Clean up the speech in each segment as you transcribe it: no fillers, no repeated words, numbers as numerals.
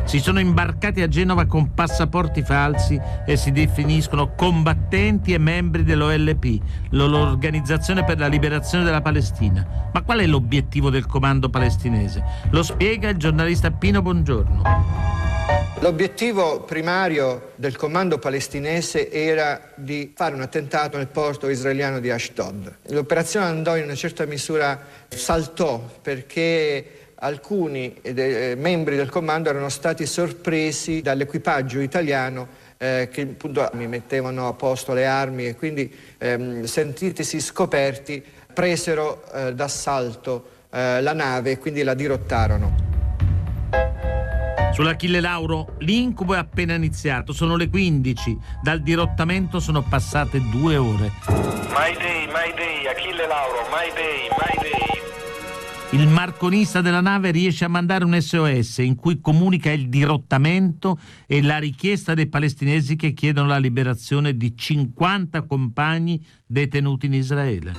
Si sono imbarcati a Genova con passaporti falsi e si definiscono combattenti e membri dell'OLP, l'Organizzazione per la Liberazione della Palestina. Ma qual è l'obiettivo del comando palestinese? Lo spiega il giornalista Pino Bongiorno. L'obiettivo primario del comando palestinese era di fare un attentato nel porto israeliano di Ashdod. L'operazione andò in una certa misura, saltò perché alcuni membri del comando erano stati sorpresi dall'equipaggio italiano che appunto mi mettevano a posto le armi e quindi sentitisi scoperti presero d'assalto la nave e quindi la dirottarono. Sull'Achille Lauro l'incubo è appena iniziato, sono le 15, dal dirottamento sono passate 2 ore. Mayday, Achille Lauro, Mayday. Il marconista della nave riesce a mandare un SOS in cui comunica il dirottamento e la richiesta dei palestinesi che chiedono la liberazione di 50 compagni detenuti in Israele.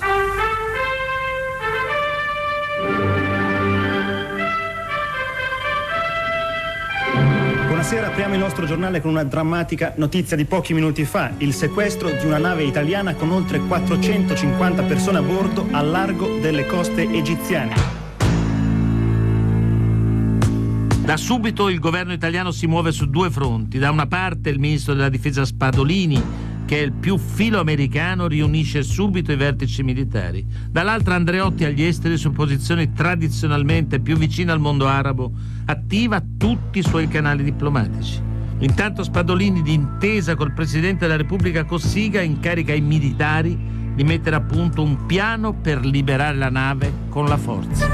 Buonasera, apriamo il nostro giornale con una drammatica notizia di pochi minuti fa: il sequestro di una nave italiana con oltre 450 persone a bordo al largo delle coste egiziane. Da subito il governo italiano si muove su 2 fronti. Da una parte il ministro della difesa Spadolini, che è il più filoamericano, riunisce subito i vertici militari. Dall'altra Andreotti agli esteri, su posizioni tradizionalmente più vicine al mondo arabo, attiva tutti i suoi canali diplomatici. Intanto Spadolini, d'intesa col Presidente della Repubblica Cossiga, incarica i militari di mettere a punto un piano per liberare la nave con la forza.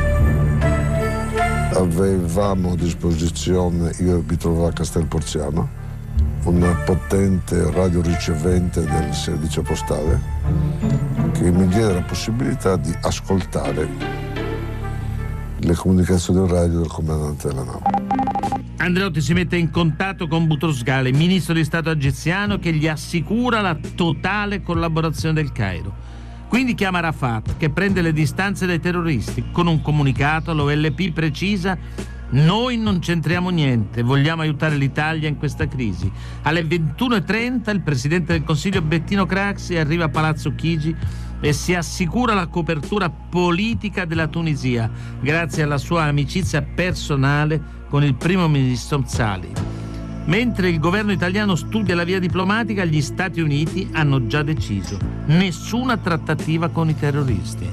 Avevamo a disposizione, io mi trovavo a Castel Porziano, una potente radioricevente del servizio postale che mi diede la possibilità di ascoltare le comunicazioni radio del comandante della nave. Andreotti si mette in contatto con Boutros-Ghali, ministro di Stato egiziano, che gli assicura la totale collaborazione del Cairo. Quindi chiama Arafat, che prende le distanze dai terroristi. Con un comunicato l'OLP precisa: noi non c'entriamo niente, vogliamo aiutare l'Italia in questa crisi. Alle 21:30 il Presidente del Consiglio Bettino Craxi arriva a Palazzo Chigi e si assicura la copertura politica della Tunisia, grazie alla sua amicizia personale con il primo ministro Mzali. Mentre il governo italiano studia la via diplomatica, gli Stati Uniti hanno già deciso: nessuna trattativa con i terroristi.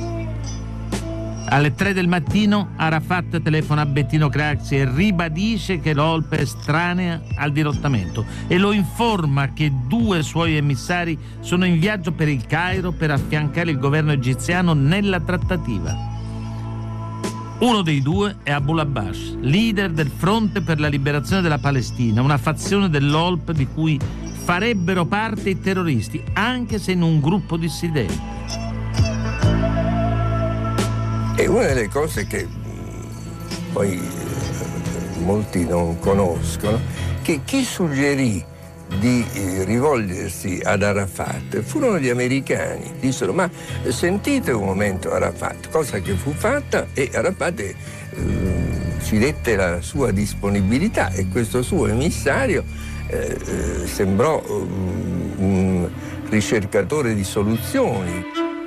Alle 3 del mattino Arafat telefona a Bettino Craxi e ribadisce che l'OLP è estranea al dirottamento e lo informa che 2 suoi emissari sono in viaggio per il Cairo per affiancare il governo egiziano nella trattativa. Uno dei 2 è Abu Abbas, leader del Fronte per la Liberazione della Palestina, una fazione dell'OLP di cui farebbero parte i terroristi, anche se in un gruppo dissidente. E una delle cose che poi molti non conoscono, che chi suggerì di rivolgersi ad Arafat furono gli americani. Dissero: ma sentite un momento Arafat, cosa che fu fatta, e Arafat ci dette la sua disponibilità e questo suo emissario sembrò un ricercatore di soluzioni.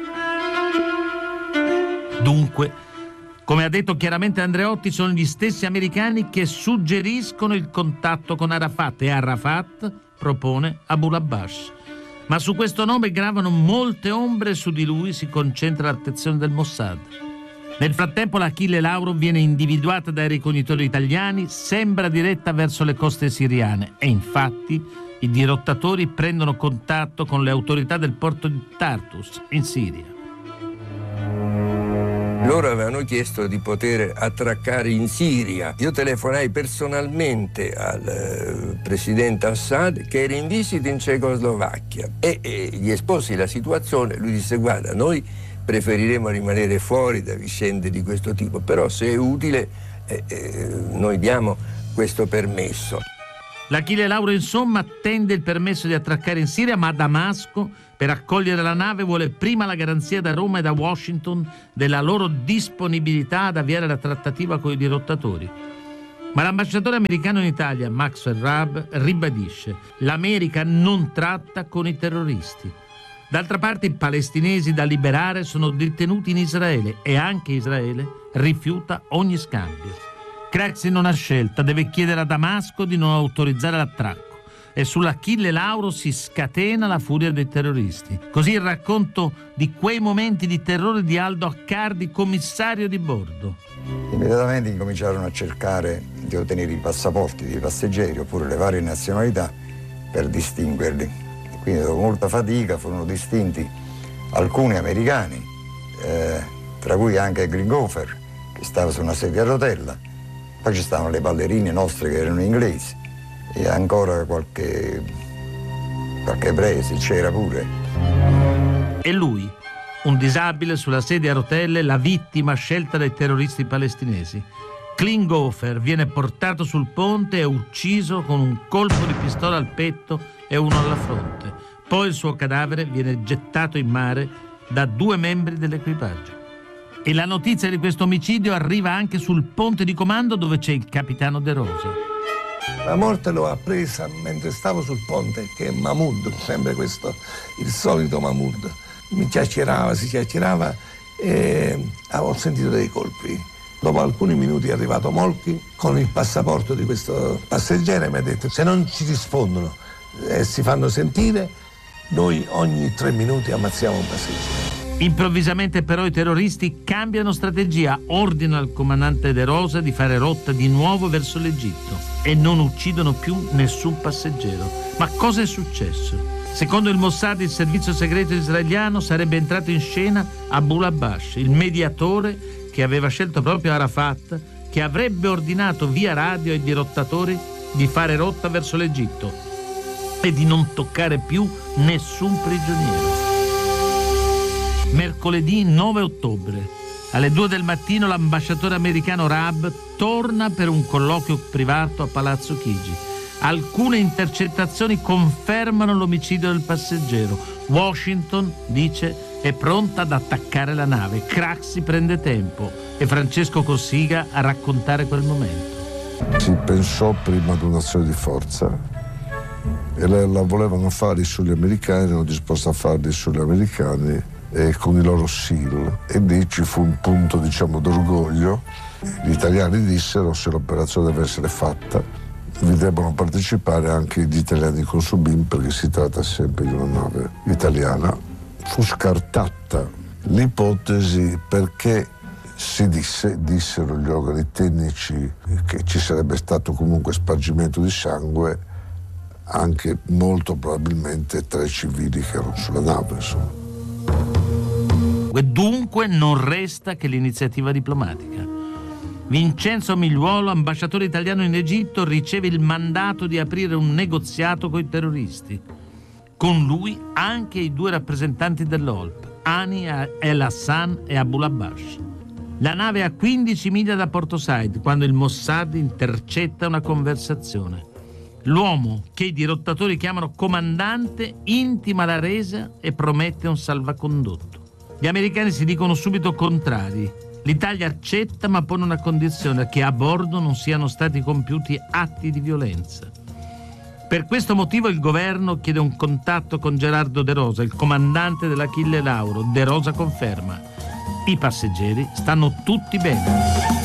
Dunque, come ha detto chiaramente Andreotti, sono gli stessi americani che suggeriscono il contatto con Arafat, e Arafat propone Abu Abbas. Ma su questo nome gravano molte ombre e su di lui si concentra l'attenzione del Mossad. Nel frattempo l'Achille Lauro viene individuata dai ricognitori italiani, sembra diretta verso le coste siriane e infatti i dirottatori prendono contatto con le autorità del porto di Tartus, in Siria. Loro avevano chiesto di poter attraccare in Siria. Io telefonai personalmente al presidente Assad, che era in visita in Cecoslovacchia, e gli esposi la situazione. Lui disse: guarda, noi preferiremo rimanere fuori da vicende di questo tipo, però se è utile noi diamo questo permesso. L'Achille Lauro insomma attende il permesso di attraccare in Siria, ma Damasco, per accogliere la nave, vuole prima la garanzia da Roma e da Washington della loro disponibilità ad avviare la trattativa con i dirottatori. Ma l'ambasciatore americano in Italia, Maxwell Raab, ribadisce: l'America non tratta con i terroristi. D'altra parte i palestinesi da liberare sono detenuti in Israele e anche Israele rifiuta ogni scambio. Craxi non ha scelta, deve chiedere a Damasco di non autorizzare l'attracco. E sull'Achille Lauro si scatena la furia dei terroristi. Così il racconto di quei momenti di terrore di Aldo Accardi, commissario di bordo. Immediatamente incominciarono a cercare di ottenere i passaporti dei passeggeri oppure le varie nazionalità per distinguerli. Quindi dopo molta fatica furono distinti alcuni americani, tra cui anche Klinghoffer, che stava su una sedia a rotella. Poi ci stavano le ballerine nostre che erano inglesi e ancora qualche ebreo c'era pure. E lui, un disabile sulla sedia a rotelle, la vittima scelta dai terroristi palestinesi. Klinghoffer viene portato sul ponte e ucciso con un colpo di pistola al petto e uno alla fronte. Poi il suo cadavere viene gettato in mare da 2 membri dell'equipaggio. E la notizia di questo omicidio arriva anche sul ponte di comando dove c'è il capitano De Rosa. La morte l'ho appresa mentre stavo sul ponte, che è Mahmoud, sempre questo, il solito Mahmoud. Si chiacchierava e ho sentito dei colpi. Dopo alcuni minuti è arrivato Moltke con il passaporto di questo passeggero e mi ha detto: se non ci rispondono e si fanno sentire, noi ogni 3 minuti ammazziamo un passeggero. Improvvisamente però i terroristi cambiano strategia, ordinano al comandante De Rosa di fare rotta di nuovo verso l'Egitto e non uccidono più nessun passeggero. Ma cosa è successo? Secondo il Mossad, il servizio segreto israeliano, sarebbe entrato in scena Abul Abash, il mediatore che aveva scelto proprio Arafat, che avrebbe ordinato via radio ai dirottatori di fare rotta verso l'Egitto e di non toccare più nessun prigioniero. Mercoledì 9 ottobre, alle 2 del mattino, l'ambasciatore americano Raab torna per un colloquio privato a Palazzo Chigi. Alcune intercettazioni confermano l'omicidio del passeggero. Washington, dice, è pronta ad attaccare la nave. Craxi prende tempo e Francesco Cossiga a raccontare quel momento. Si pensò prima ad un'azione di forza e la volevano fare sugli americani, erano disposti a farli sugli americani e con i loro SEAL, e lì ci fu un punto, d'orgoglio. Gli italiani dissero: se l'operazione deve essere fatta, vi debbono partecipare anche gli italiani con Subin, perché si tratta sempre di una nave italiana. Fu scartata l'ipotesi perché dissero gli organi tecnici che ci sarebbe stato comunque spargimento di sangue, anche molto probabilmente tra i civili che erano sulla nave, insomma. E dunque non resta che l'iniziativa diplomatica. Vincenzo Migliuolo, ambasciatore italiano in Egitto, riceve il mandato di aprire un negoziato coi terroristi. Con lui anche i 2 rappresentanti dell'OLP, Hani El Hassan e Abul Abash. La nave è a 15 miglia da Porto Said quando il Mossad intercetta una conversazione. L'uomo, che i dirottatori chiamano comandante, intima la resa e promette un salvacondotto. Gli americani si dicono subito contrari. L'Italia accetta, ma pone una condizione: che a bordo non siano stati compiuti atti di violenza. Per questo motivo il governo chiede un contatto con Gerardo De Rosa, il comandante dell'Achille Lauro. De Rosa conferma: i passeggeri stanno tutti bene.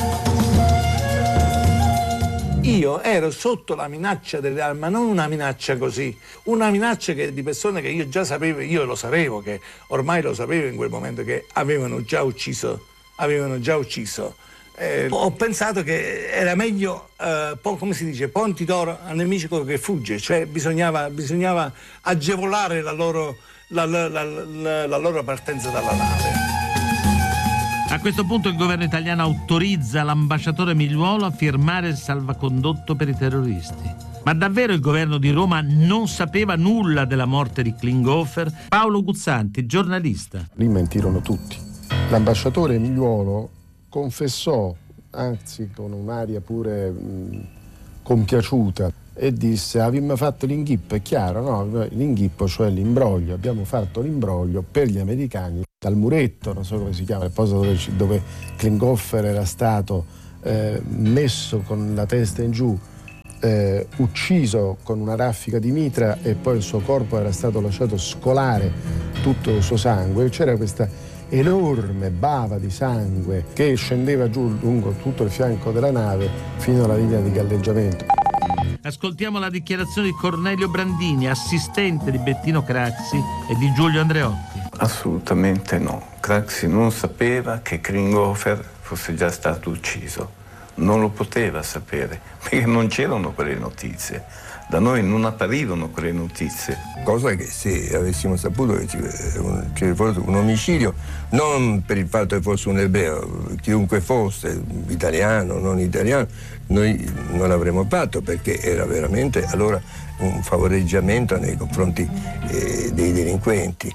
Io ero sotto la minaccia delle armi, ma non una minaccia così, una minaccia di persone che io già sapevo, che ormai lo sapevo in quel momento, che avevano già ucciso. Ho pensato che era meglio, come si dice, ponti d'oro al nemico che fugge, cioè bisognava agevolare la loro partenza dalla nave. A questo punto il governo italiano autorizza l'ambasciatore Migliuolo a firmare il salvacondotto per i terroristi. Ma davvero il governo di Roma non sapeva nulla della morte di Klinghoffer? Paolo Guzzanti, giornalista. Lì mentirono tutti. L'ambasciatore Migliuolo confessò, anzi con un'aria pure compiaciuta, e disse: abbiamo fatto l'inghippo, è chiaro, no? L'inghippo, cioè l'imbroglio, abbiamo fatto l'imbroglio per gli americani dal muretto, non so come si chiama, il posto dove Klinghoffer era stato messo con la testa in giù, ucciso con una raffica di mitra, e poi il suo corpo era stato lasciato scolare tutto il suo sangue. C'era questa enorme bava di sangue che scendeva giù lungo tutto il fianco della nave fino alla linea di galleggiamento. Ascoltiamo la dichiarazione di Cornelio Brandini, assistente di Bettino Craxi e di Giulio Andreotti. Assolutamente no. Craxi non sapeva che Klinghoffer fosse già stato ucciso. Non lo poteva sapere, perché non c'erano quelle notizie. Da noi non apparivano quelle notizie. Cosa che se avessimo saputo che c'era fosse un omicidio, non per il fatto che fosse un ebreo, chiunque fosse, italiano, non italiano, noi non l'avremmo fatto, perché era veramente allora un favoreggiamento nei confronti dei delinquenti.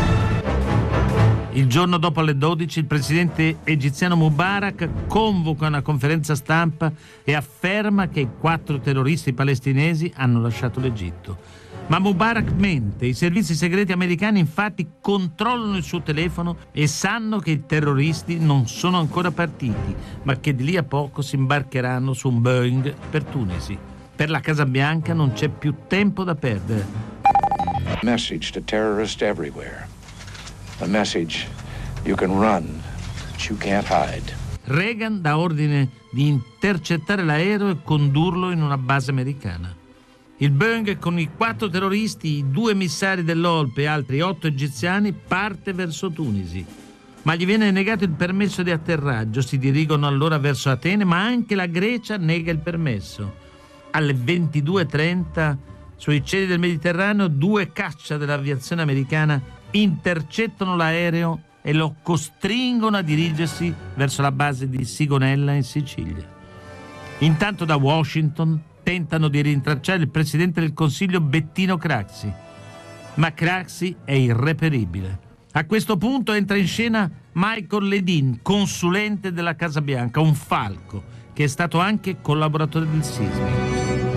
Il giorno dopo alle 12 il presidente egiziano Mubarak convoca una conferenza stampa e afferma che i 4 terroristi palestinesi hanno lasciato l'Egitto. Ma Mubarak mente. I servizi segreti americani infatti controllano il suo telefono e sanno che i terroristi non sono ancora partiti, ma che di lì a poco si imbarcheranno su un Boeing per Tunisi. Per la Casa Bianca non c'è più tempo da perdere. Message to terrorists everywhere. A message: you can run, but you can't hide. Reagan dà ordine di intercettare l'aereo e condurlo in una base americana. Il Boeing con i 4 terroristi, i 2 emissari dell'OLP e altri 8 egiziani parte verso Tunisi. Ma gli viene negato il permesso di atterraggio. Si dirigono allora verso Atene, ma anche la Grecia nega il permesso. Alle 22:30 sui cieli del Mediterraneo 2 caccia dell'aviazione americana intercettano l'aereo e lo costringono a dirigersi verso la base di Sigonella in Sicilia. Intanto da Washington tentano di rintracciare il presidente del Consiglio Bettino Craxi, ma Craxi è irreperibile. A questo punto entra in scena Michael Ledeen, consulente della Casa Bianca, un falco che è stato anche collaboratore del Sismi.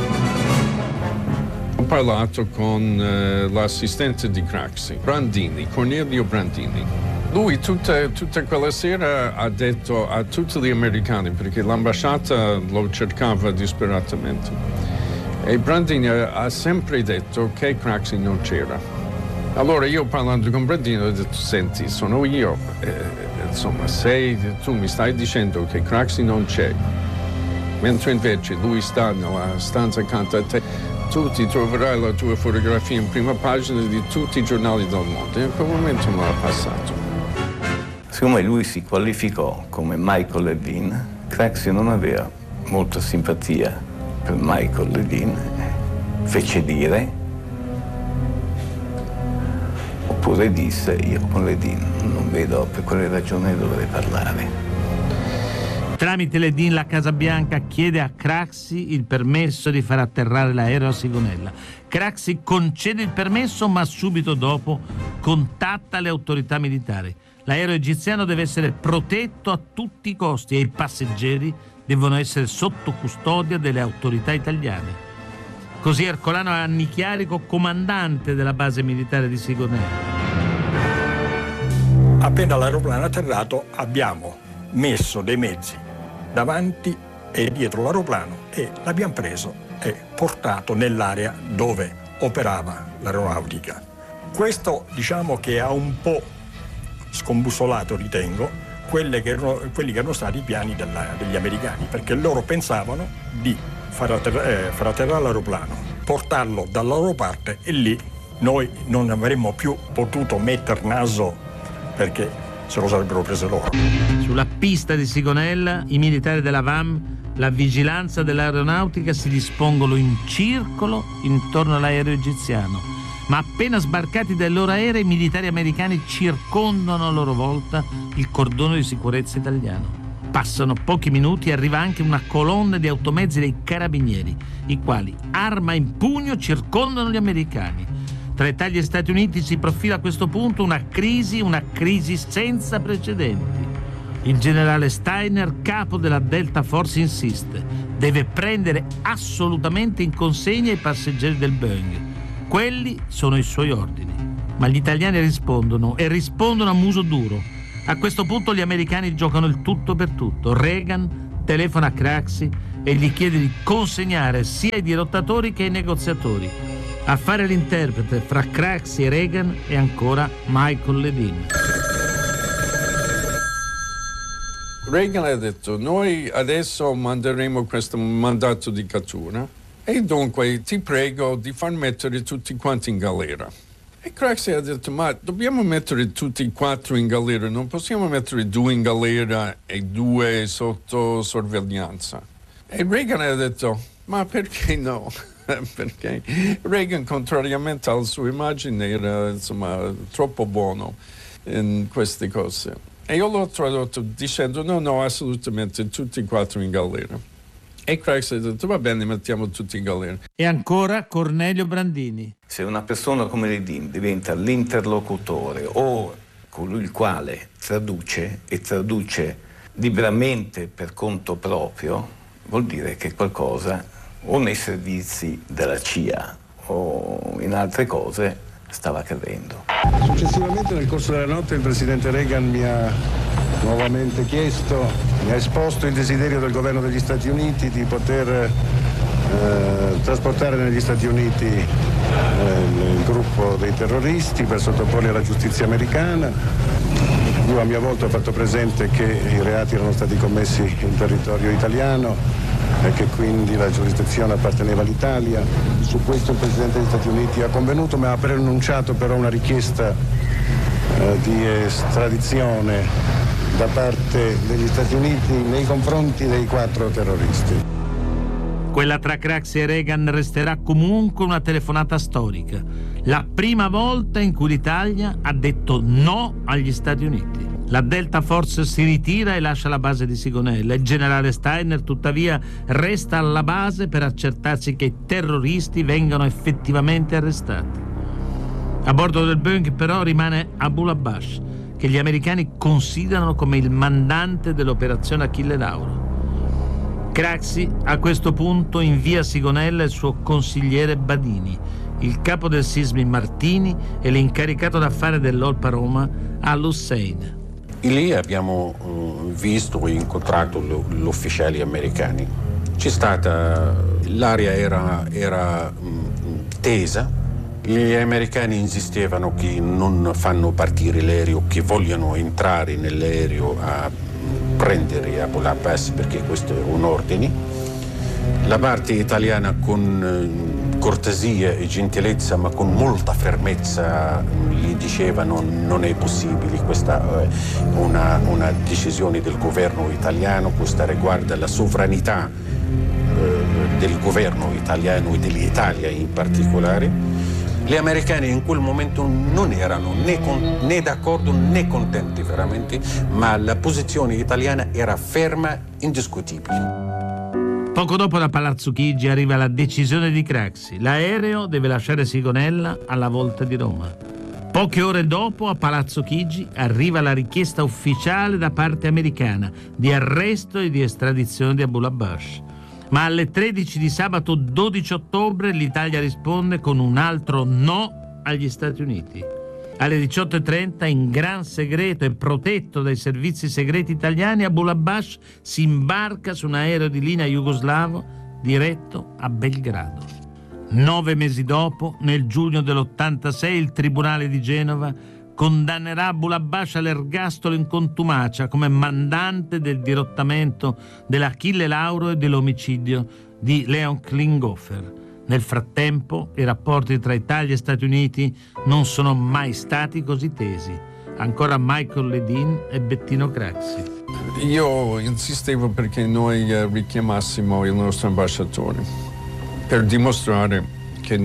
Ho parlato con l'assistente di Craxi, Brandini, Cornelio Brandini. Lui tutta quella sera ha detto a tutti gli americani, perché l'ambasciata lo cercava disperatamente, e Brandini ha sempre detto che Craxi non c'era. Allora io, parlando con Brandini, ho detto: senti, sono io, insomma, se tu mi stai dicendo che Craxi non c'è, mentre invece lui sta nella stanza accanto a te, tu ti troverai la tua fotografia in prima pagina di tutti i giornali del mondo. E in quel momento me l'ha passato. Siccome lui si qualificò come Michael Ledeen, Craxi non aveva molta simpatia per Michael Ledeen, fece dire, oppure disse: io con Ledeen non vedo per quale ragione dovrei parlare. Tramite Ledeen la Casa Bianca chiede a Craxi il permesso di far atterrare l'aereo a Sigonella. Craxi concede il permesso, ma subito dopo contatta le autorità militari. L'aereo egiziano deve essere protetto a tutti i costi e i passeggeri devono essere sotto custodia delle autorità italiane. Così Ercolano Annichiarico, comandante della base militare di Sigonella. Appena l'aeroplano è atterrato abbiamo messo dei mezzi davanti e dietro l'aeroplano e l'abbiamo preso e portato nell'area dove operava l'aeronautica. Questo diciamo che ha un po' scombussolato, ritengo, quelli che erano stati i piani degli americani, perché loro pensavano di far atterrare l'aeroplano, portarlo dalla loro parte, e lì noi non avremmo più potuto metter naso, perché se lo sarebbero prese loro. Sulla pista di Sigonella i militari della VAM, la vigilanza dell'aeronautica, si dispongono in circolo intorno all'aereo egiziano, ma appena sbarcati dai loro aerei i militari americani circondano a loro volta il cordone di sicurezza italiano. Passano pochi minuti e arriva anche una colonna di automezzi dei carabinieri, i quali, arma in pugno, circondano gli americani. Tra Italia e Stati Uniti si profila a questo punto una crisi senza precedenti. Il generale Steiner, capo della Delta Force, insiste: deve prendere assolutamente in consegna i passeggeri del Boeing. Quelli sono i suoi ordini. Ma gli italiani rispondono a muso duro. A questo punto gli americani giocano il tutto per tutto. Reagan telefona a Craxi e gli chiede di consegnare sia i dirottatori che i negoziatori. A fare l'interprete fra Craxi e Reagan è ancora Michael Ledeen. Reagan ha detto: noi adesso manderemo questo mandato di cattura e dunque ti prego di far mettere tutti quanti in galera. E Craxi ha detto: ma dobbiamo mettere tutti e 4 in galera, non possiamo mettere 2 in galera e 2 sotto sorveglianza. E Reagan ha detto: ma perché no? Perché Reagan, contrariamente alla sua immagine, era insomma troppo buono in queste cose. E io l'ho tradotto dicendo: no, assolutamente, tutti e 4 in galera. E Craxi ha detto: va bene, mettiamo tutti in galera. E ancora Cornelio Brandini. Se una persona come Ledeen diventa l'interlocutore o colui il quale traduce e traduce liberamente per conto proprio, vuol dire che qualcosa o nei servizi della CIA o in altre cose stava accadendo. Successivamente, nel corso della notte, il presidente Reagan mi ha nuovamente mi ha esposto il desiderio del governo degli Stati Uniti di poter trasportare negli Stati Uniti il gruppo dei terroristi per sottoporli alla giustizia americana. Io a mia volta ho fatto presente che i reati erano stati commessi in territorio italiano e che quindi la giurisdizione apparteneva all'Italia. Su questo il Presidente degli Stati Uniti ha convenuto, ma ha preannunciato però una richiesta di estradizione da parte degli Stati Uniti nei confronti dei 4 terroristi. Quella tra Craxi e Reagan resterà comunque una telefonata storica, la prima volta in cui l'Italia ha detto no agli Stati Uniti. La Delta Force si ritira e lascia la base di Sigonella. Il generale Steiner, tuttavia, resta alla base per accertarsi che i terroristi vengano effettivamente arrestati. A bordo del Boeing, però, rimane Abu Abbas, che gli americani considerano come il mandante dell'operazione Achille Lauro. Craxi, a questo punto, invia a Sigonella il suo consigliere Badini, il capo del SISMI Martini e l'incaricato d'affari dell'Olpa Roma Al-Hussein. E lì abbiamo visto e incontrato gli ufficiali americani. L'aria era tesa, gli americani insistevano che non fanno partire l'aereo, che vogliono entrare nell'aereo a prendere Abu Abbas perché questo è un ordine. La parte italiana con cortesia e gentilezza, ma con molta fermezza, gli dicevano non è possibile, questa è una decisione del governo italiano, questa riguarda la sovranità del governo italiano e dell'Italia in particolare. Gli americani in quel momento non erano né d'accordo né contenti veramente, ma la posizione italiana era ferma, indiscutibile. Poco dopo da Palazzo Chigi arriva la decisione di Craxi. L'aereo deve lasciare Sigonella alla volta di Roma. Poche ore dopo a Palazzo Chigi arriva la richiesta ufficiale da parte americana di arresto e di estradizione di Abu Abbas. Ma alle 13 di sabato 12 ottobre l'Italia risponde con un altro no agli Stati Uniti. Alle 18:30, in gran segreto e protetto dai servizi segreti italiani, Abu Abbas si imbarca su un aereo di linea jugoslavo diretto a Belgrado. 9 mesi dopo, nel giugno dell'86, il Tribunale di Genova condannerà Abu Abbas all'ergastolo in contumacia come mandante del dirottamento dell'Achille Lauro e dell'omicidio di Leon Klinghoffer. Nel frattempo, i rapporti tra Italia e Stati Uniti non sono mai stati così tesi. Ancora Michael Ledeen e Bettino Craxi. Io insistevo perché noi richiamassimo il nostro ambasciatore per dimostrare che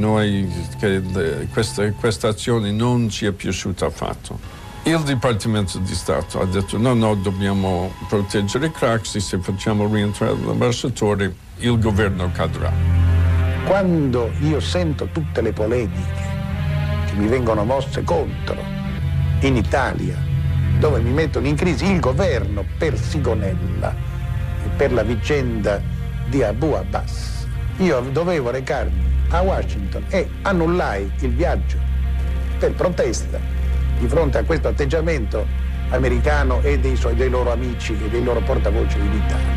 questa azione non ci è piaciuta affatto. Il Dipartimento di Stato ha detto no, dobbiamo proteggere Craxi, se facciamo rientrare l'ambasciatore il governo cadrà. Quando io sento tutte le polemiche che mi vengono mosse contro in Italia, dove mi mettono in crisi il governo per Sigonella e per la vicenda di Abu Abbas, io dovevo recarmi a Washington e annullai il viaggio per protesta di fronte a questo atteggiamento americano e dei loro amici e dei loro portavoce in Italia.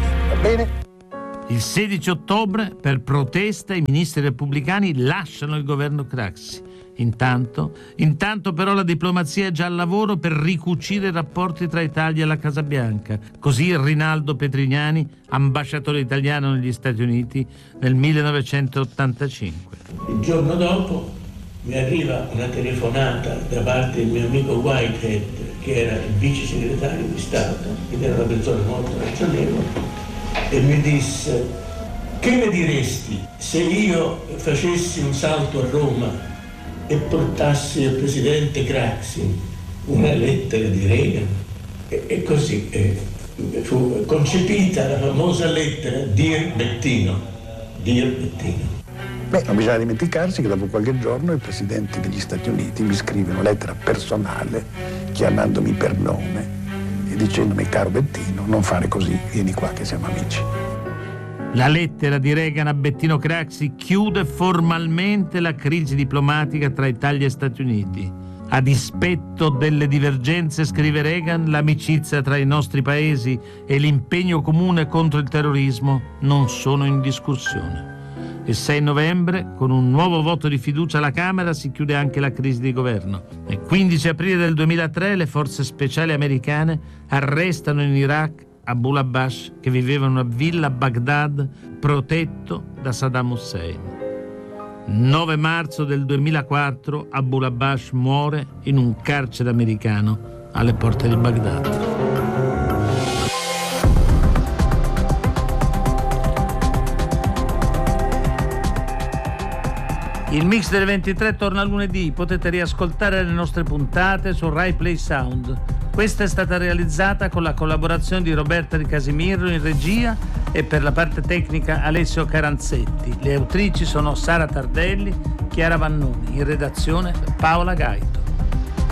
Bene? Il 16 ottobre, per protesta, i ministri repubblicani lasciano il governo Craxi. Intanto però la diplomazia è già al lavoro per ricucire i rapporti tra Italia e la Casa Bianca. Così Rinaldo Petrignani, ambasciatore italiano negli Stati Uniti nel 1985. Il giorno dopo mi arriva una telefonata da parte del mio amico Whitehead, che era il vice segretario di Stato ed era una persona molto ragionevole, e mi disse: che ne diresti se io facessi un salto a Roma e portassi al presidente Craxi una lettera di Reagan? E così fu concepita la famosa lettera Dear Bettino. Dear Bettino. Beh, non bisogna dimenticarsi che dopo qualche giorno il presidente degli Stati Uniti mi scrive una lettera personale chiamandomi per nome e dicendomi: caro Bettino, non fare così, vieni qua che siamo amici. La lettera di Reagan a Bettino Craxi chiude formalmente la crisi diplomatica tra Italia e Stati Uniti. A dispetto delle divergenze, scrive Reagan, l'amicizia tra i nostri paesi e l'impegno comune contro il terrorismo non sono in discussione. Il 6 novembre, con un nuovo voto di fiducia alla Camera, si chiude anche la crisi di governo. Il 15 aprile del 2003 le forze speciali americane arrestano in Iraq Abu Abbas, che viveva in una villa a Baghdad protetto da Saddam Hussein. 9 marzo del 2004 Abu Abbas muore in un carcere americano alle porte di Baghdad. Il Mix delle 23 torna lunedì, potete riascoltare le nostre puntate su Rai Play Sound. Questa è stata realizzata con la collaborazione di Roberta Di Casimiro in regia e per la parte tecnica Alessio Caranzetti. Le autrici sono Sara Tardelli, Chiara Vannoni, in redazione Paola Gaito.